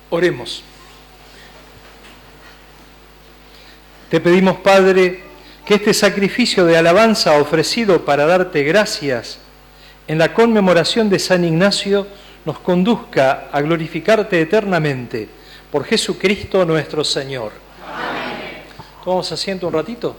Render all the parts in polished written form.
Oremos. Te pedimos, Padre, que este sacrificio de alabanza ofrecido para darte gracias en la conmemoración de San Ignacio nos conduzca a glorificarte eternamente por Jesucristo nuestro Señor. Amén. ¿Tomamos asiento un ratito?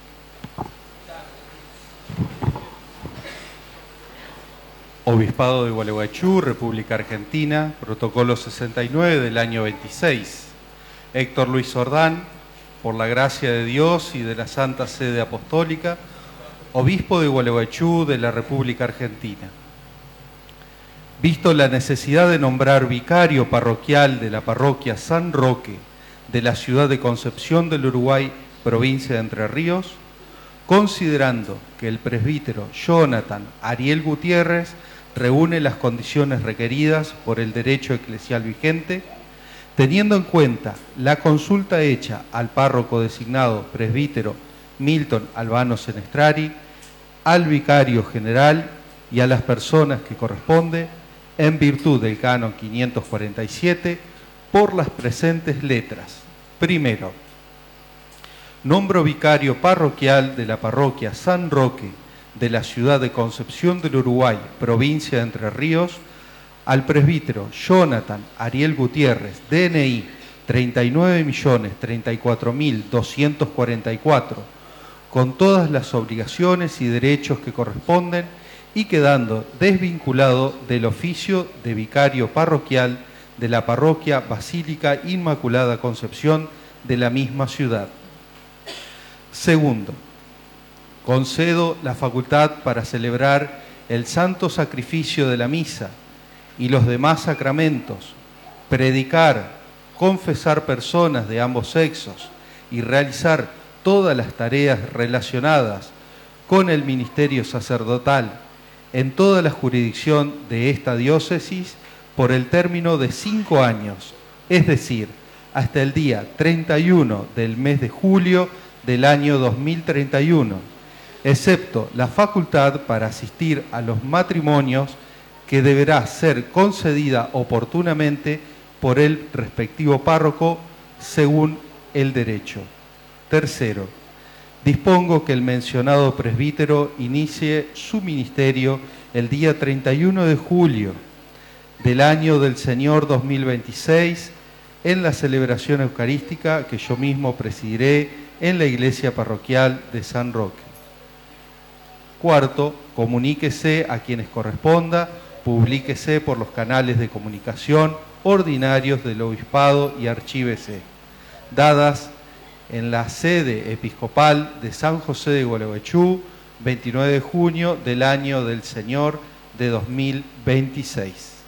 Obispado de Gualeguaychú, República Argentina, protocolo 69 del año 26. Héctor Luis Ordán, por la gracia de Dios y de la Santa Sede Apostólica, obispo de Gualeguaychú de la República Argentina. Visto la necesidad de nombrar vicario parroquial de la parroquia San Roque de la ciudad de Concepción del Uruguay, provincia de Entre Ríos, considerando que el presbítero Jonathan Ariel Gutiérrez reúne las condiciones requeridas por el derecho eclesial vigente, teniendo en cuenta la consulta hecha al párroco designado presbítero Milton Albano Senestrari, al vicario general y a las personas que corresponde, en virtud del canon 547, por las presentes letras. Primero, nombro vicario parroquial de la parroquia San Roque de la ciudad de Concepción del Uruguay, provincia de Entre Ríos, al presbítero Jonathan Ariel Gutiérrez, DNI 39.034.244, con todas las obligaciones y derechos que corresponden y quedando desvinculado del oficio de vicario parroquial de la parroquia Basílica Inmaculada Concepción de la misma ciudad. Segundo, concedo la facultad para celebrar el santo sacrificio de la misa y los demás sacramentos, predicar, confesar personas de ambos sexos y realizar todas las tareas relacionadas con el ministerio sacerdotal en toda la jurisdicción de esta diócesis por el término de 5 años, es decir, hasta el día 31 del mes de julio del año 2031, excepto la facultad para asistir a los matrimonios que deberá ser concedida oportunamente por el respectivo párroco según el derecho. Tercero, dispongo que el mencionado presbítero inicie su ministerio el día 31 de julio del año del Señor 2026 en la celebración eucarística que yo mismo presidiré en la iglesia parroquial de San Roque. Cuarto, comuníquese a quienes corresponda, publíquese por los canales de comunicación ordinarios del obispado y archívese, dadas en la sede episcopal de San José de Gualeguaychú, 29 de junio del año del Señor de 2026.